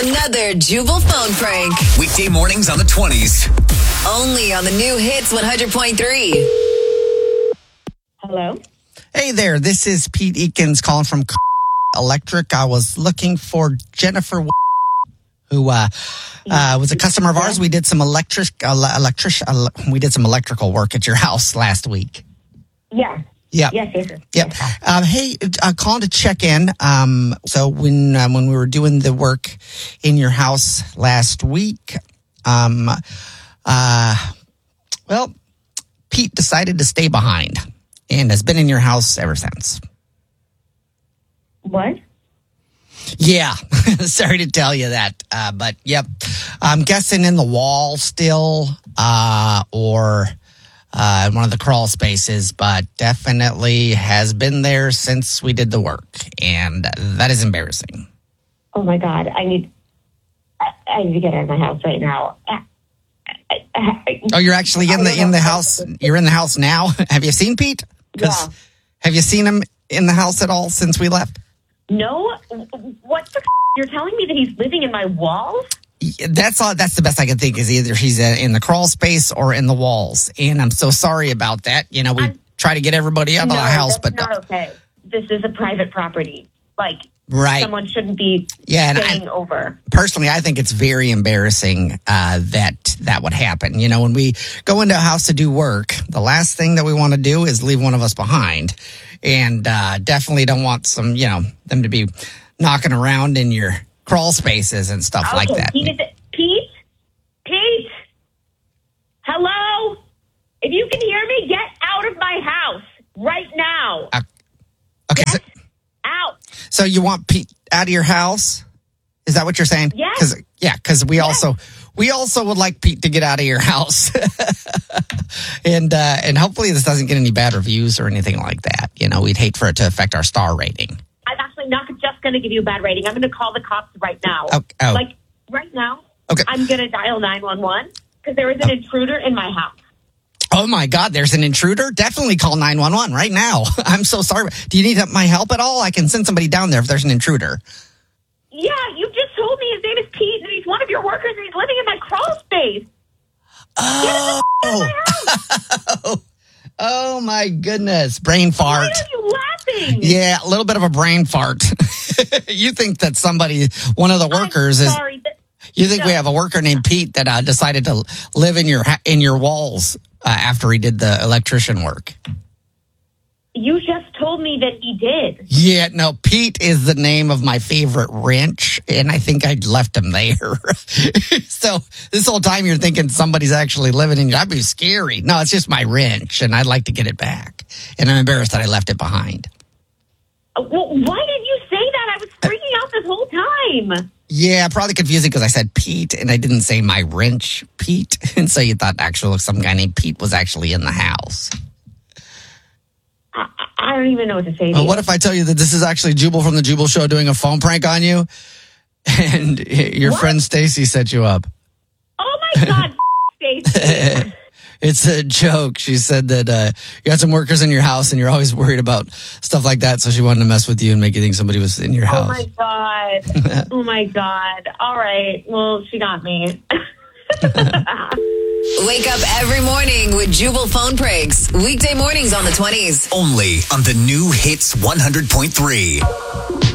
Another Jubal phone prank. Weekday mornings on the 20s. Only on the new Hits 100.3. Hello? Hey there, this is Pete Eakins calling from Electric. I was looking for Jennifer, who was a customer of ours. We did some we did some electrical work at your house last week. Yeah. Yep. Yes. Hey, calling to check in. So when we were doing the work in your house last week, Pete decided to stay behind and has been in your house ever since. What? Yeah, sorry to tell you that, but yep, I'm guessing in the wall still, or in one of the crawl spaces, but definitely has been there since we did the work, and that is embarrassing. Oh my God, I need to get out of my house right now. Oh, you're actually in the house. You're in the house now. Have you seen Pete? Yeah. Have you seen him in the house at all since we left? No? What the You're telling me that he's living in my walls? That's all. That's the best I can think is either he's in the crawl space or in the walls. And I'm so sorry about that. You know, we try to get everybody out of the house, but not okay. This is a private property. Like, right. Someone shouldn't be staying over. Personally, I think it's very embarrassing that would happen. You know, when we go into a house to do work, the last thing that we want to do is leave one of us behind. And definitely don't want them to be knocking around in your crawl spaces and stuff like that. Pete? Hello? If you can hear me, get out of my house right now. Okay. Get out. So you want Pete out of your house? Is that what you're saying? Yes. Because we also would like Pete to get out of your house. And hopefully this doesn't get any bad reviews or anything like that. You know, we'd hate for it to affect our star rating. I'm actually not just going to give you a bad rating. I'm going to call the cops right now. Oh. Like, right now. Okay. I'm going to dial 911 because there is an intruder in my house. Oh, my God, there's an intruder? Definitely call 911 right now. I'm so sorry. Do you need my help at all? I can send somebody down there if there's an intruder. Yeah, you just told me his name is Pete and he's one of your workers and he's living in my crawl space. Oh. Oh, my goodness. Brain fart. Why are you laughing? Yeah, a little bit of a brain fart. You think that one of the workers I'm sorry, you think we have a worker named Pete that decided to live in your walls after he did the electrician work? You just told me that he did. Yeah, no, Pete is the name of my favorite wrench, and I think I left him there. So this whole time you're thinking somebody's actually living in you. That'd be scary. No, it's just my wrench, and I'd like to get it back. And I'm embarrassed that I left it behind. Well, why did you say that? I was freaking out this whole time. Yeah, probably confusing because I said Pete, and I didn't say my wrench, Pete. And so you thought actually some guy named Pete was actually in the house. I don't even know what to say to you. What if I tell you that this is actually Jubal from the Jubal Show doing a phone prank on you? And your friend Stacy set you up. Oh, my God, Stacy. It's a joke. She said that you got some workers in your house and you're always worried about stuff like that. So she wanted to mess with you and make you think somebody was in your house. Oh, my God. Oh, my God. All right. Well, she got me. Wake up every morning with Jubal phone pranks. Weekday mornings on the 20s. Only on the new Hits 100.3.